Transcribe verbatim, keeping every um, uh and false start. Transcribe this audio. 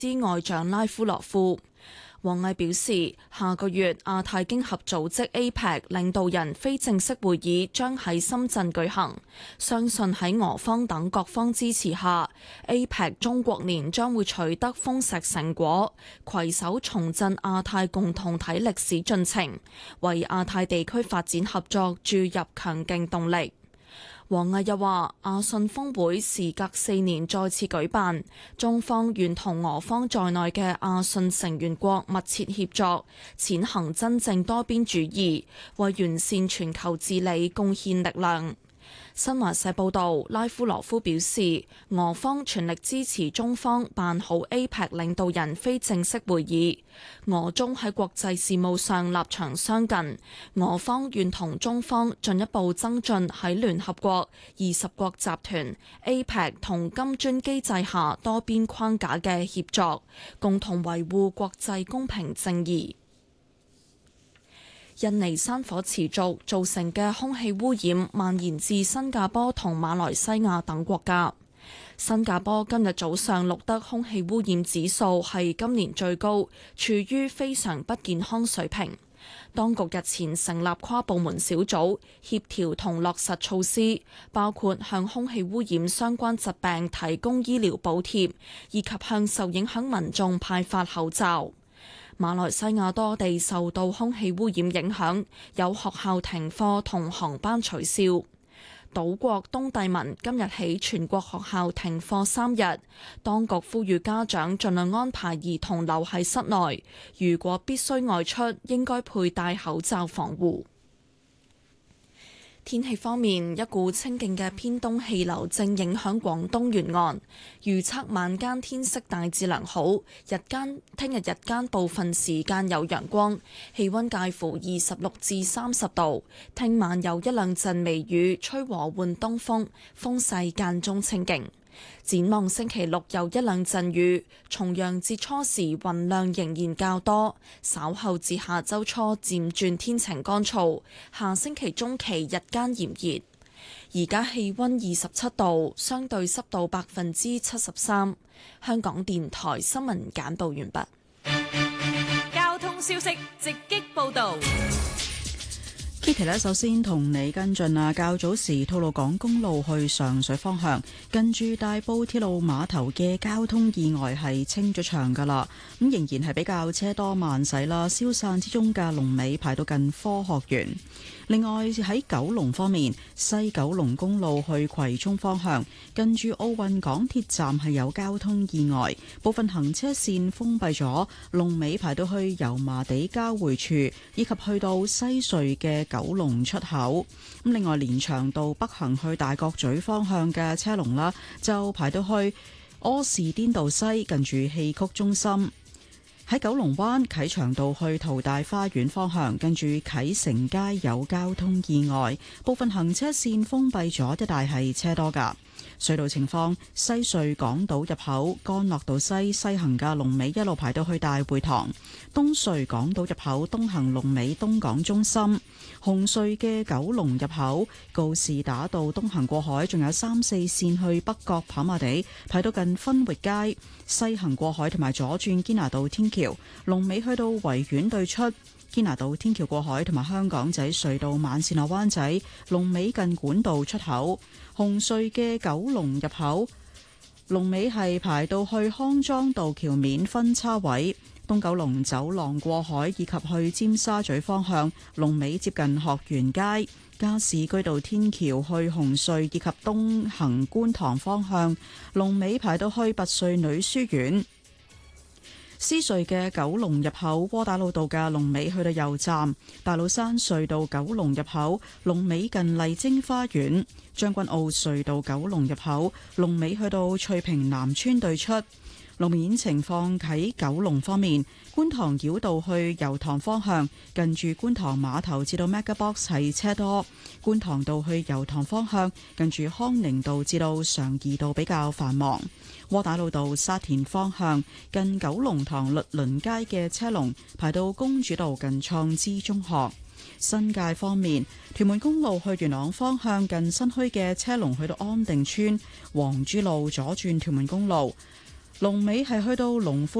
斯外長拉夫羅夫。王毅表示，下個月亞太經合組織 A P E C 領導人非正式會議將喺深圳舉行，相信喺俄方等各方支持下 ，A P E C 中國年將會取得豐碩成果，攜手重振亞太共同體歷史進程，為亞太地區發展合作注入強勁動力。王毅又話：亞信峰會時隔四年再次舉辦，中方願同俄方在內嘅亞信成員國密切協作，踐行真正多邊主義，為完善全球治理貢獻力量。新華社報道，拉夫羅夫表示，俄方全力支持中方辦好 A P E C 領導人非正式會議。俄中喺國際事務上立場相近，俄方願同中方進一步增進喺聯合國、二十國集團、A P E C 同金磚機制下多邊框架嘅協作，共同維護國際公平正義。印尼山火持續造成嘅空氣污染蔓延至新加坡同馬來西亞等國家。新加坡今日早上錄得空氣污染指數係今年最高，處於非常不健康水平。當局日前成立跨部門小組，協調同落實措施，包括向空氣污染相關疾病提供醫療補貼，以及向受影響民眾派發口罩。馬來西亞多地受到空氣污染影響，有學校停課同航班取消。島國東帝汶今日起全國學校停課三日，當局呼籲家長盡量安排兒童留喺室內，如果必須外出，應該佩戴口罩防護。天氣方面，一股清勁嘅偏東氣流正影響廣東沿岸，預測晚間天色大致良好，日間聽日日間部分時間有陽光，氣溫介乎二十六至三十度。聽晚有一兩陣微雨，吹和緩東風，風勢間中清勁。展望星期六有一兩陣雨，重陽節初時雲量仍然較多，稍後至下周初漸轉天晴乾燥，下星期中期日間炎熱。而家氣溫二十七度，相對濕度百分之七十三。香港電台新聞簡報完畢。 交通消息直擊報道。 Kitty 呢，首先同你跟進啊，較早時吐露港公路去上水方向，近住大埔鐵路碼頭嘅交通意外係清咗場噶啦，咁仍然係比較車多慢駛啦，消散之中嘅龍尾排到近科學園。另外喺九龍方面，西九龍公路去葵涌方向，近住奧運港鐵站係有交通意外，部分行車線封閉咗，龍尾排到去油麻地交匯處，以及去到西隧嘅九龍出口。咁另外連翔道北行去大角咀方向嘅車龍啦，就排到去柯士甸道西，近住戲曲中心。喺九龍灣啟祥道去淘大花園方向，跟住啟成街有交通意外，部分行車線封閉咗，一帶係車多噶。隧道情況，西隧港島入口干諾道西西行嘅龍尾一路排到去大會堂，東隧港島入口東行龍尾東港中心，紅隧嘅九龍入口告士打道東行過海，仲有三四線去北角跑馬地排到近分域街，西行過海同埋左轉堅拿道天橋，龍尾去到維園對出。堅拿道天橋過海同埋香港仔隧道慢線落灣仔，龍尾近管道出口。紅隧嘅九龍入口，龍尾係排到去康莊道橋面分叉位。東九龍走廊過海以及去尖沙咀方向，龍尾接近學園街。加士居道天橋去紅隧以及東行觀塘方向，龍尾排到去拔萃女書院。獅隧嘅九龍入口窩打老道嘅龍尾去到油站，大老山隧道九龍入口龍尾近麗晶花園，將軍澳隧道九龍入口龍尾去到翠屏南村對出。路面情況喺九龍方面，觀塘繞道去油塘方向，近住觀塘碼頭至到 MegaBox 係車多；觀塘道去油塘方向，近住康寧道至到常怡道比較繁忙。窩打老道沙田方向，近九龍塘律倫街嘅車龍排到公主道近創知中學。新界方面，屯門公路去元朗方向，近新墟嘅車龍去到安定村；黃珠路左轉屯門公路。 龍尾係去到龍富